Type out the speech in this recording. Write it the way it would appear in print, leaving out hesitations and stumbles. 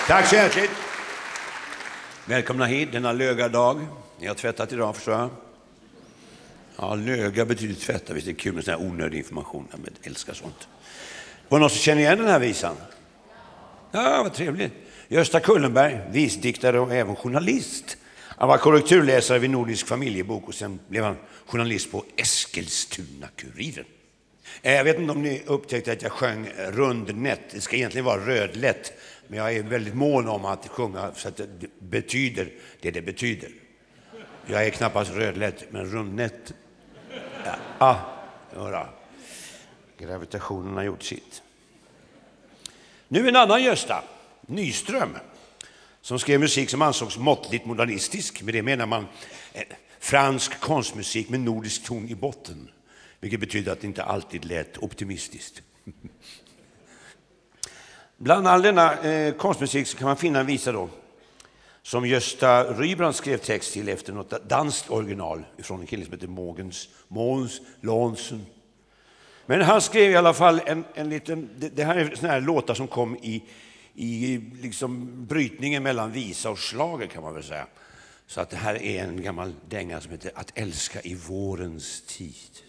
Tack så hjärtligt. Välkomna hit denna lögardag. Ni har tvättat idag, förstår jag. Ja, löga betyder tvätta. Visst är det kul med sån här onödig information. Jag älskar sånt. Var det någon som känner igen den här visan? Ja, vad trevligt. Gösta Kullenberg, visdiktare och även journalist. Han var korrekturläsare vid Nordisk familjebok och sen blev han journalist på Eskilstuna-Kuriren. Jag vet inte om ni upptäckte att jag sjöng rundnätt. Det ska egentligen vara rödlätt. Men jag är väldigt mån om att sjunga så att det betyder det betyder. Jag är knappast rödlätt, men rundnätt. Ja. Gravitationen har gjort sitt. Nu en annan Gösta, Nyström, som skrev musik som ansågs måttligt modernistisk. Med det menar man fransk konstmusik med nordisk ton i botten. Vilket betyder att det inte alltid lät optimistiskt. Bland all denna konstmusik så kan man finna en visa då som Gösta Rybrand skrev text till efter något danskt original från en kille som heter Måns Lonsen. Men han skrev i alla fall en liten, det här är såna här låtar som kom i liksom brytningen mellan visa och schlager kan man väl säga. Så att det här är en gammal dänga som heter Att älska i vårens tid.